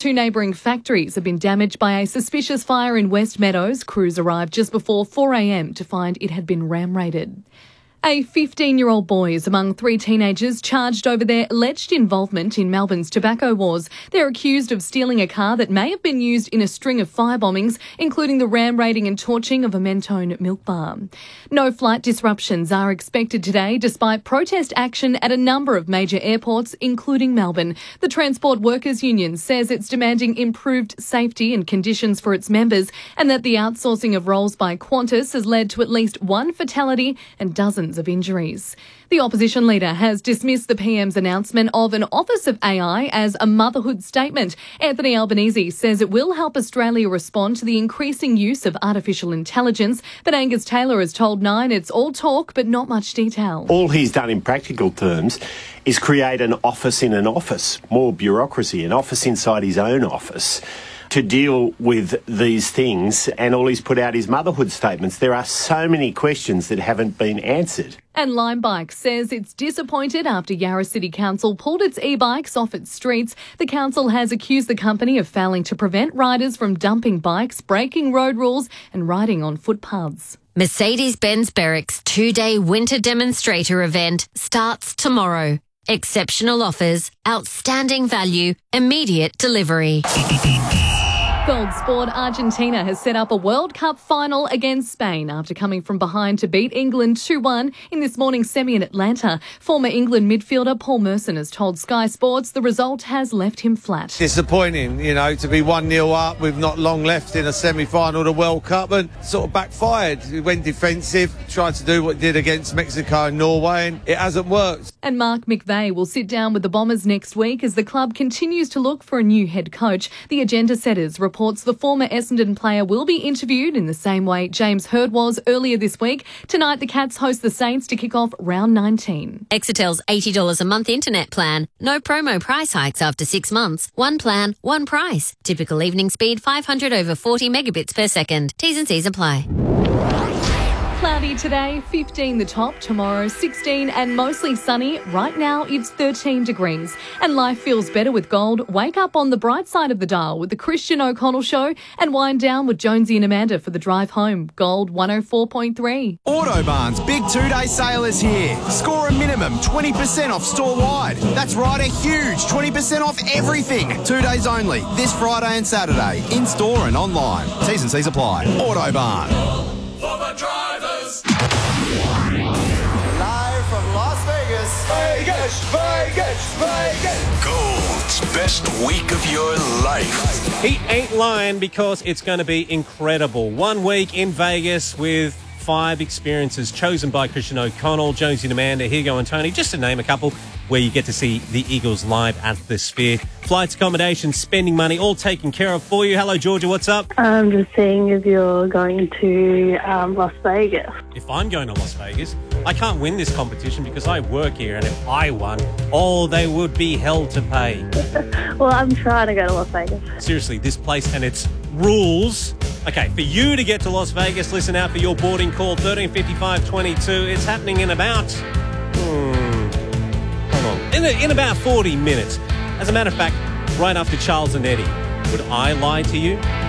2 neighbouring factories have been damaged by a suspicious fire in West Meadows. Crews arrived just before 4 a.m. to find it had been ram-raided. A 15-year-old boy is among 3 teenagers charged over their alleged involvement in Melbourne's tobacco wars. They're accused of stealing a car that may have been used in a string of fire bombings, including the ram-raiding and torching of a Mentone milk bar. No flight disruptions are expected today, despite protest action at a number of major airports, including Melbourne. The Transport Workers Union says it's demanding improved safety and conditions for its members, and that the outsourcing of roles by Qantas has led to at least 1 fatality and dozens of injuries. The opposition leader has dismissed the PM's announcement of an Office of AI as a motherhood statement. Anthony Albanese says it will help Australia respond to the increasing use of artificial intelligence, but Angus Taylor has told Nine it's all talk but not much detail. All he's done in practical terms is create an office in an office, more bureaucracy, an office inside his own office, to deal with these things, and all he's put out is motherhood statements. There are so many questions that haven't been answered. And Limebike says it's disappointed after Yarra City Council pulled its e-bikes off its streets. The council has accused the company of failing to prevent riders from dumping bikes, breaking road rules and riding on footpaths. Mercedes-Benz Berwick's 2-day winter demonstrator event starts tomorrow. Exceptional offers, outstanding value, immediate delivery. Gold Sport Argentina has set up a World Cup final against Spain after coming from behind to beat England 2-1 in this morning's semi in Atlanta. Former England midfielder Paul Merson has told Sky Sports the result has left him flat. Disappointing, to be 1-0 up with not long left in a semi-final of the World Cup, and sort of backfired. He went defensive, tried to do what he did against Mexico and Norway, and it hasn't worked. And Mark McVeigh will sit down with the Bombers next week as the club continues to look for a new head coach. The agenda setters reports the former Essendon player will be interviewed in the same way James Hird was earlier this week. Tonight, the Cats host the Saints to kick off round 19. Exetel's $80 a month internet plan. No promo price hikes after 6 months. One plan, one price. Typical evening speed 500 over 40 megabits per second. T's and C's apply. Cloudy today, 15 the top, tomorrow 16 and mostly sunny. Right now it's 13 degrees. And life feels better with gold. Wake up on the bright side of the dial with the Christian O'Connell Show and wind down with Jonesy and Amanda for the drive home. Gold 104.3. Autobarn's big 2-day sale is here. Score a minimum 20% off store-wide. That's right, a huge 20% off everything. 2 days only, this Friday and Saturday, in-store and online. T's and C's apply. Autobarn. For the drivers. Live from Las Vegas. Vegas, Vegas, Vegas. Gold's best week of your life. He ain't lying because it's going to be incredible. 1 week in Vegas with 5 experiences chosen by Christian O'Connell, Jonesy and Amanda, Higo and Tony, just to name a couple, where you get to see the Eagles live at the Sphere. Flights, accommodation, spending money, all taken care of for you. Hello, Georgia, what's up? I'm just seeing if you're going to Las Vegas. If I'm going to Las Vegas, I can't win this competition because I work here, and if I won, they would be hell to pay. Well, I'm trying to go to Las Vegas. Seriously, this place and its rules. Okay, for you to get to Las Vegas, listen out for your boarding call, 135522. It's happening in about... In about 40 minutes. As a matter of fact, right after Charles and Eddie. Would I lie to you?